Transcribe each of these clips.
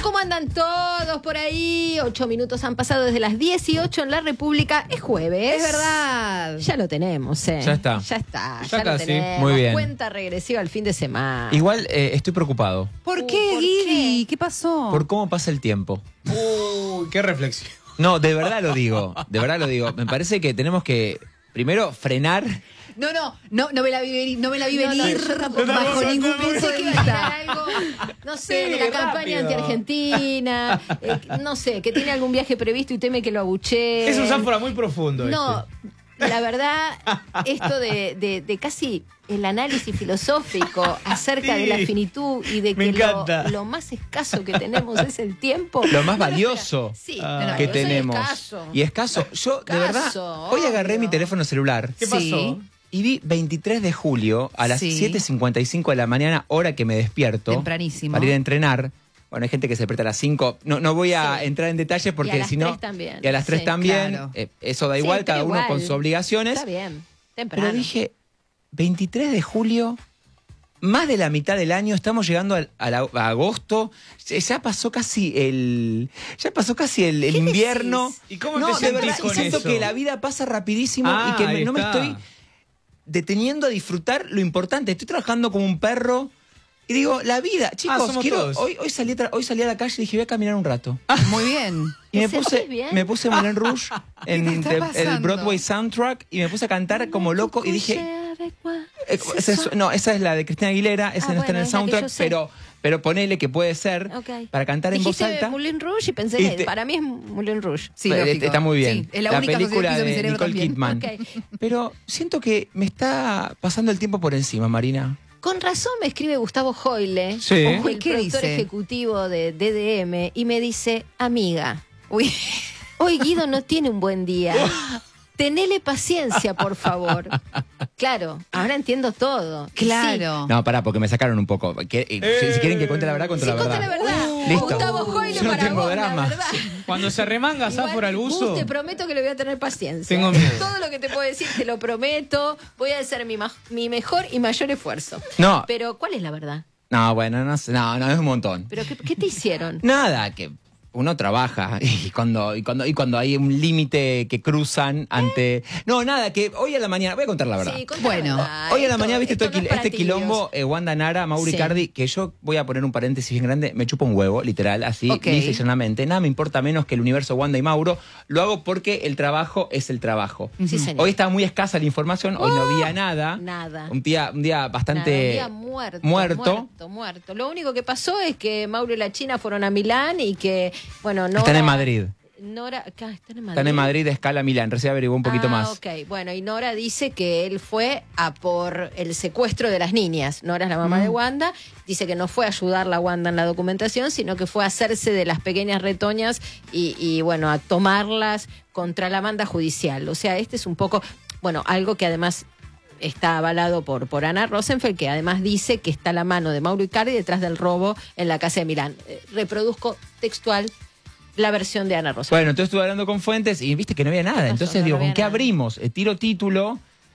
Bueno, ¿cómo andan todos por ahí? 8 minutos han pasado desde las 18 en la República. Es jueves. Es verdad. Ya lo tenemos, ¿eh? Ya está. Ya está. Ya Ya lo casi. tenemos. Muy bien. Cuenta regresiva al fin de semana. Igual estoy preocupado ¿Por qué, ¿por Guidi? ¿Qué pasó? por cómo pasa el tiempo. Uy, qué reflexión. No, de verdad lo digo. De verdad lo digo. Me parece que tenemos que primero frenar. No me la vi venir. No me la vi venir yo tampoco. bajo ningún punto Pensé de que iba a vista. tirar algo, no sé, Sí, de la campaña rápido. anti-argentina, no sé, que tiene algún viaje previsto y teme que lo abuchee. Es un zánfora muy profundo. No, la verdad, esto de casi el análisis filosófico acerca de la finitud y de Me que encanta. lo más escaso que tenemos es el tiempo. Lo más valioso Sí, que yo soy tenemos. escaso. Y escaso. Yo, de verdad, Escaso, hoy agarré obvio. mi teléfono celular ¿Qué Sí. pasó? y vi 23 de julio a las Sí. 7:55 de la mañana, hora que me despierto. Tempranísimo. Para ir a entrenar. Bueno, hay gente que se despierta a las 5. No voy a Sí. entrar en detalles Y a porque las si no. 3 también. Y a las 3 Sí, también. claro. Eso da Sí, igual, pero cada uno igual. con sus obligaciones. Está bien, temprano. Pero dije, 23 de julio, más de la mitad del año, estamos llegando a agosto, ya pasó casi el invierno. decís? ¿Y cómo No, te de sentís verdad, y con siento eso? que la vida pasa rapidísimo Ah, y que ahí no me está. estoy deteniendo a disfrutar lo importante. Estoy trabajando como un perro y digo, la vida, chicos, somos todos. hoy salí a la calle y dije, voy a caminar un rato. Muy bien. Y ¿Te sentís bien? me puse Moulin Rouge en ¿Qué te está el pasando? Broadway soundtrack y me puse a cantar como loco y dije, ¿Es no, esa es la de Cristina Aguilera, esa Ah, no está en bueno, el es la que yo soundtrack, sé. pero ponele que puede ser Ok. para cantar en voz Dijiste alta. Moulin Rouge y pensé Y que te- para mí es Moulin Rouge. Sí, Pero lógico. está muy bien. Sí, es la única película asociación que hizo mi de cerebro Nicole también. Kidman. Ok. Pero siento que me está pasando el tiempo por encima, Marina. Con razón me escribe Gustavo Hoyle, Sí. el Uy, ¿qué productor dice? ejecutivo de DDM, y me dice, amiga, Uy, hoy Guido no tiene un buen día. Tenele paciencia, por favor. Claro, ahora entiendo todo. Y claro. No, pará, porque me sacaron un poco. Si quieren que cuente la verdad, cuento Sí, la contá verdad. la verdad. Listo. Gustavo Hoyle Yo no para tengo vos, drama. la verdad. Cuando se remanga Igual, zánfora al Gus, buzo. te prometo que le voy a tener paciencia. Tengo miedo. Todo lo que te puedo decir, te lo prometo. Voy a hacer mi mejor y mayor esfuerzo. No. Pero, ¿cuál es la verdad? No, bueno, no sé, no, es un montón. ¿Pero qué te hicieron? Nada, que uno trabaja y cuando hay un límite que cruzan ante... No, nada, que hoy a la mañana... Voy a contar la verdad. Sí, contá Bueno, la verdad. Hoy a la Esto- mañana, viste, esto todo no es para este quilombo, Wanda Nara, Mauro Sí. Icardi, que yo voy a poner un paréntesis bien grande, me chupa un huevo, literal, así, Ok. lisa y llanamente. Nada me importa menos que el universo Wanda y Mauro. Lo hago porque el trabajo es el trabajo. Sí, señor. Hoy estaba muy escasa la información, hoy no había nada. Nada. Un día bastante... Nada, un día muerto. Lo único que pasó es que Mauro y la China fueron a Milán y que, bueno, Nora... Están en Madrid. Nora, acá, están en Madrid. Están en Madrid, escala Milán. Recién averiguó un poquito más. Ok, bueno, y Nora dice que él fue a por el secuestro de las niñas. Nora es la mamá de Wanda. Dice que no fue a ayudarla a Wanda en la documentación, sino que fue a hacerse de las pequeñas retoñas y bueno, a tomarlas contra la manda judicial. O sea, este es un poco, bueno, algo que además está avalado por Ana Rosenfeld, que además dice que está la mano de Mauro Icardi detrás del robo en la casa de Milán. Reproduzco textual la versión de Ana Rosenfeld. Bueno, entonces estuve hablando con fuentes y viste que no había nada. pasó? Entonces No, digo, no había ¿con qué nada. abrimos? Tiro título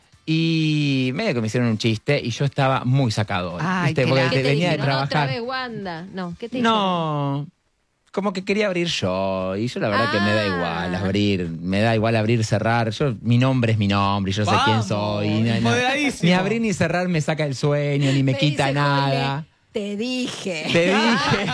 y medio que me hicieron un chiste y yo estaba muy sacado hoy. Ay, ¿viste? qué Porque ¿Qué te venía de dijeron? Otra trabajar. vez Wanda. No, ¿qué te No, como que quería abrir yo. Y yo la verdad que me da igual abrir. Me da igual abrir, cerrar. Mi nombre es mi nombre y yo sé Vamos, quién soy. empoderadísimo. Ni abrir ni cerrar me saca el sueño, ni me quita dice nada. Jole, te dije. Te dije.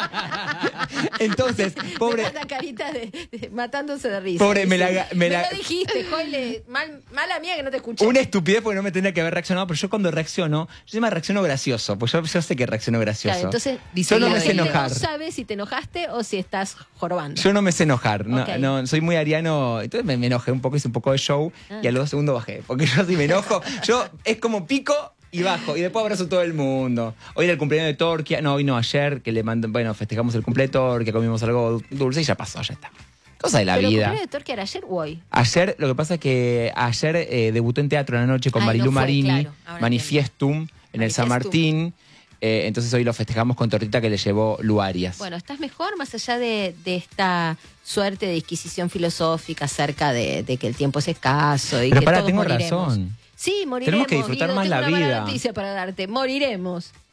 Entonces, pobre... Me da la carita matándose de risa. Pobre, me Dice, la- lo dijiste, Joyle. Mala mía que no te escuché. Una estupidez porque no me tendría que haber reaccionado, pero yo cuando reacciono, yo encima reacciono gracioso, pues yo sé que reacciono gracioso. Claro, entonces, yo no la me sé gente enojar. no sabe si te enojaste o si estás jorobando. Yo no me sé enojar, no, Ok. no, soy muy ariano, entonces me enojé un poco, hice un poco de show y a los 2 segundos bajé, porque yo si me enojo, yo es como pico y bajo y después abrazo a todo el mundo. Hoy era el cumpleaños de Torquia, no, hoy no, ayer, que le mandó, bueno, festejamos el cumpleaños de Torquia, comimos algo dulce y ya pasó, ya está. Cosa de la ¿Pero el vida. cumpleaños de Torquia era ayer o hoy? Ayer, lo que pasa es que ayer debutó en teatro en la noche con Ay, Marilu no fue, Marini, claro, ahora Manifestum, en el San Manifestum. Martín. Entonces hoy lo festejamos con tortita que le llevó Lu Arias. Bueno, ¿estás mejor más allá de esta suerte de disquisición filosófica acerca de que el tiempo es escaso y Pero que pará, todos tengo moriremos? razón. Sí, moriremos. Tenemos que disfrutar Guido, más tengo la una mala vida. noticia para darte. Moriremos.